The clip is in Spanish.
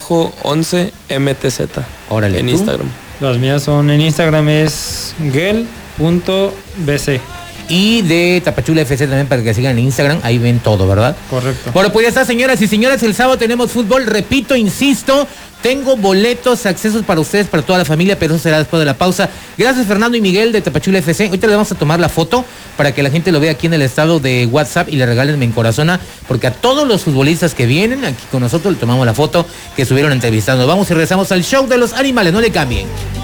gel-11mtz. Órale, en ¿tú? Instagram. Las mías son en Instagram es gel.bc. Y de Tapachula FC también para que sigan en Instagram, ahí ven todo, ¿verdad? Correcto. Bueno, pues ya está, señoras y señores, el sábado tenemos fútbol, repito, insisto, tengo boletos, accesos para ustedes, para toda la familia, pero eso será después de la pausa. Gracias Fernando y Miguel de Tapachula FC. Ahorita le vamos a tomar la foto para que la gente lo vea aquí en el estado de WhatsApp y le regalen en corazón, porque a todos los futbolistas que vienen aquí con nosotros le tomamos la foto que estuvieron entrevistando. Vamos y regresamos al show de los animales, no le cambien.